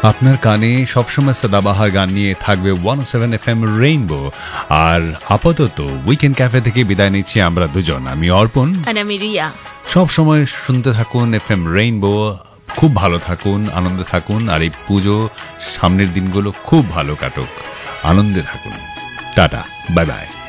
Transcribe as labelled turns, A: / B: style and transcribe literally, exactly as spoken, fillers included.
A: আপনার কানে সবসময় সদাবাহার গান নিয়ে থাকবে one seven F M rainbow. আর আপাতত উইকেন্ড ক্যাফে থেকে বিদায় নিচ্ছি আমরা দুজন, আমি অর্পণ
B: আর আমি রিয়া।
A: সব সময় শুনতে থাকুন এফ এম রেইনবো, খুব ভালো থাকুন, আনন্দে থাকুন, আর এই পুজো সামনের দিনগুলো খুব ভালো কাটুক, আনন্দে থাকুন। Tata, bye bye.